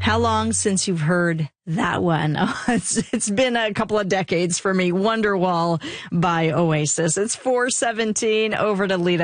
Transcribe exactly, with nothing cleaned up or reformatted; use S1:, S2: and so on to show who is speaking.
S1: How long since you've heard that one? Oh, it's, it's been a couple of decades for me. Wonderwall by Oasis. It's four seventeen. Over to Lita.